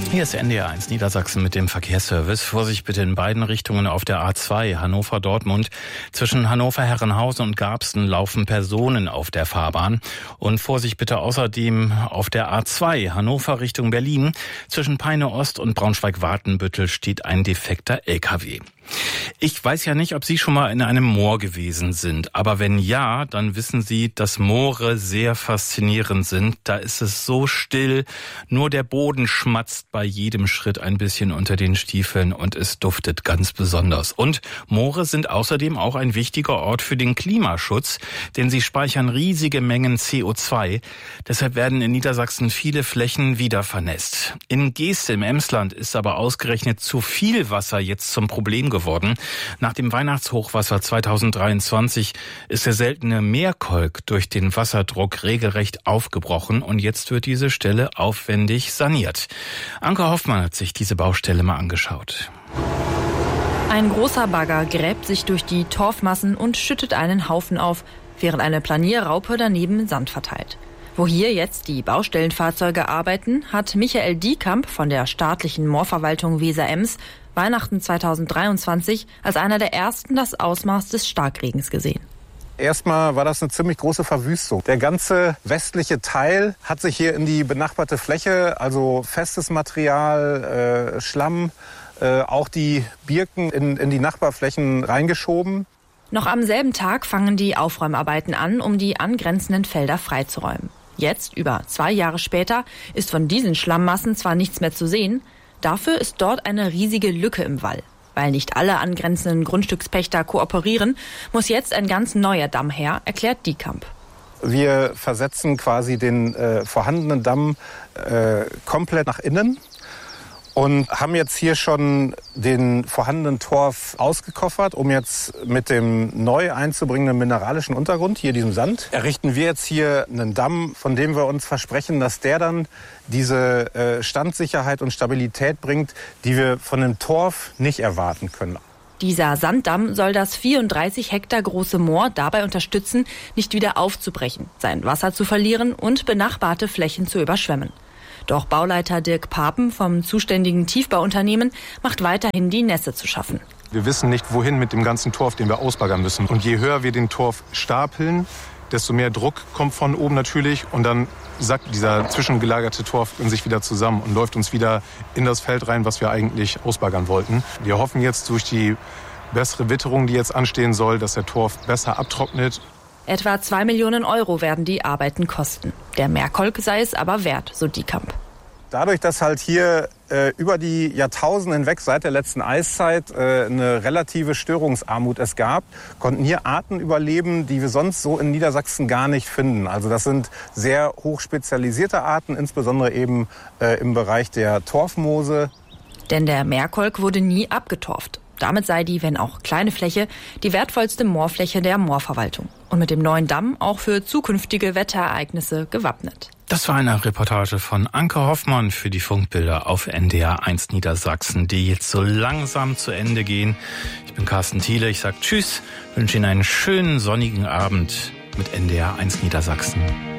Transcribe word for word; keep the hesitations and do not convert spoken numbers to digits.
Hier ist N D R eins Niedersachsen mit dem Verkehrsservice. Vorsicht bitte in beiden Richtungen auf der A zwei Hannover-Dortmund. Zwischen Hannover-Herrenhausen und Garbsten laufen Personen auf der Fahrbahn. Und Vorsicht bitte außerdem auf der A zwei Hannover Richtung Berlin. Zwischen Peine-Ost und Braunschweig-Watenbüttel steht ein defekter L K W. Ich weiß ja nicht, ob Sie schon mal in einem Moor gewesen sind, aber wenn ja, dann wissen Sie, dass Moore sehr faszinierend sind. Da ist es so still, nur der Boden schmatzt bei jedem Schritt ein bisschen unter den Stiefeln und es duftet ganz besonders. Und Moore sind außerdem auch ein wichtiger Ort für den Klimaschutz, denn sie speichern riesige Mengen C O zwei. Deshalb werden in Niedersachsen viele Flächen wieder vernässt. In Geest im Emsland ist aber ausgerechnet zu viel Wasser jetzt zum Problem geworden. geworden. Nach dem Weihnachtshochwasser zweitausenddreiundzwanzig ist der seltene Meerkolk durch den Wasserdruck regelrecht aufgebrochen und jetzt wird diese Stelle aufwendig saniert. Anke Hoffmann hat sich diese Baustelle mal angeschaut. Ein großer Bagger gräbt sich durch die Torfmassen und schüttet einen Haufen auf, während eine Planierraupe daneben Sand verteilt. Wo hier jetzt die Baustellenfahrzeuge arbeiten, hat Michael Diekamp von der staatlichen Moorverwaltung Weser-Ems Weihnachten zweitausenddreiundzwanzig als einer der ersten das Ausmaß des Starkregens gesehen. Erstmal war das eine ziemlich große Verwüstung. Der ganze westliche Teil hat sich hier in die benachbarte Fläche, also festes Material, äh, Schlamm, äh, auch die Birken in, in die Nachbarflächen reingeschoben. Noch am selben Tag fangen die Aufräumarbeiten an, um die angrenzenden Felder freizuräumen. Jetzt, über zwei Jahre später, ist von diesen Schlammmassen zwar nichts mehr zu sehen, dafür ist dort eine riesige Lücke im Wall. Weil nicht alle angrenzenden Grundstückspächter kooperieren, muss jetzt ein ganz neuer Damm her, erklärt Diekamp. Wir versetzen quasi den äh, vorhandenen Damm äh, komplett nach innen und haben jetzt hier schon den vorhandenen Torf ausgekoffert, um jetzt mit dem neu einzubringenden mineralischen Untergrund, hier diesem Sand, errichten wir jetzt hier einen Damm, von dem wir uns versprechen, dass der dann diese äh, Standsicherheit und Stabilität bringt, die wir von dem Torf nicht erwarten können. Dieser Sanddamm soll das vierunddreißig Hektar große Moor dabei unterstützen, nicht wieder aufzubrechen, sein Wasser zu verlieren und benachbarte Flächen zu überschwemmen. Doch Bauleiter Dirk Papen vom zuständigen Tiefbauunternehmen macht weiterhin die Nässe zu schaffen. Wir wissen nicht, wohin mit dem ganzen Torf, den wir ausbaggern müssen. Und je höher wir den Torf stapeln, desto mehr Druck kommt von oben natürlich. Und dann sackt dieser zwischengelagerte Torf in sich wieder zusammen und läuft uns wieder in das Feld rein, was wir eigentlich ausbaggern wollten. Wir hoffen jetzt durch die bessere Witterung, die jetzt anstehen soll, dass der Torf besser abtrocknet. Etwa zwei Millionen Euro werden die Arbeiten kosten. Der Meerkolk sei es aber wert, so Diekamp. Dadurch, dass halt hier äh, über die Jahrtausende hinweg seit der letzten Eiszeit äh, eine relative Störungsarmut es gab, konnten hier Arten überleben, die wir sonst so in Niedersachsen gar nicht finden. Also das sind sehr hochspezialisierte Arten, insbesondere eben äh, im Bereich der Torfmoose. Denn der Meerkolk wurde nie abgetorft. Damit sei die, wenn auch kleine Fläche, die wertvollste Moorfläche der Moorverwaltung. Und mit dem neuen Damm auch für zukünftige Wetterereignisse gewappnet. Das war eine Reportage von Anke Hoffmann für die Funkbilder auf N D R eins Niedersachsen, die jetzt so langsam zu Ende gehen. Ich bin Carsten Thiele, ich sage Tschüss, wünsche Ihnen einen schönen sonnigen Abend mit N D R eins Niedersachsen.